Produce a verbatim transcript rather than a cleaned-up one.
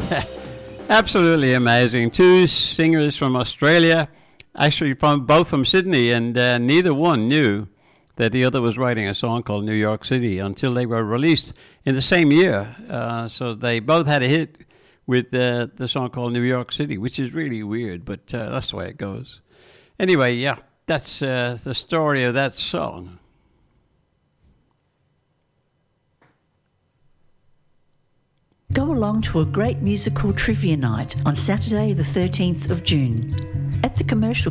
Absolutely amazing. Two singers from Australia, actually from both from Sydney, and uh, neither one knew that the other was writing a song called New York City until they were released in the same year. Uh, so they both had a hit with uh, the song called New York City, which is really weird, but uh, that's the way it goes. Anyway, yeah, that's uh, the story of that song. Go along to a great musical trivia night on Saturday the thirteenth of June at the Commercial